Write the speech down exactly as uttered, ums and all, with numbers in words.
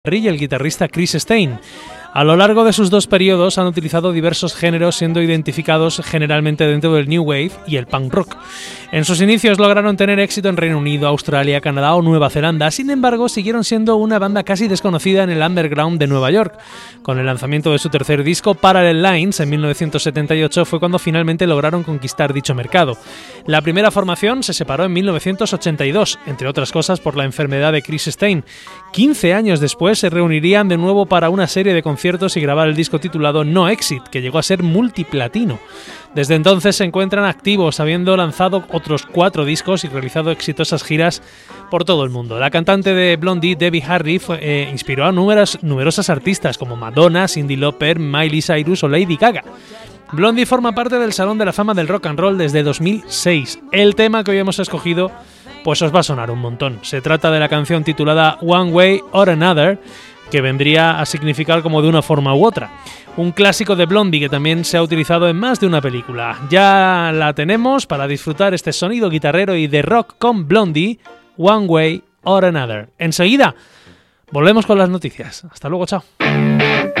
y el guitarrista Chris Stein. A lo largo de sus dos periodos han utilizado diversos géneros, siendo identificados generalmente dentro del New Wave y el punk rock. En sus inicios lograron tener éxito en Reino Unido, Australia, Canadá o Nueva Zelanda. Sin embargo, siguieron siendo una banda casi desconocida en el underground de Nueva York. Con el lanzamiento de su tercer disco, Parallel Lines, en mil novecientos setenta y ocho, fue cuando finalmente lograron conquistar dicho mercado. La primera formación se separó en mil novecientos ochenta y dos, entre otras cosas por la enfermedad de Chris Stein. quince años después se reunirían de nuevo para una serie de conciertos y grabar el disco titulado No Exit, que llegó a ser multiplatino. Desde entonces se encuentran activos, habiendo lanzado otros cuatro discos y realizado exitosas giras por todo el mundo. La cantante de Blondie, Debbie Harry, fue, eh, inspiró a numeras, numerosas artistas como Madonna, Cyndi Lauper, Miley Cyrus o Lady Gaga. Blondie forma parte del Salón de la Fama del Rock and Roll desde dos mil seis. El tema que hoy hemos escogido pues os va a sonar un montón. Se trata de la canción titulada One Way or Another, que vendría a significar como de una forma u otra. Un clásico de Blondie que también se ha utilizado en más de una película. Ya la tenemos para disfrutar este sonido guitarrero y de rock con Blondie, One Way or Another. Enseguida volvemos con las noticias. Hasta luego, chao.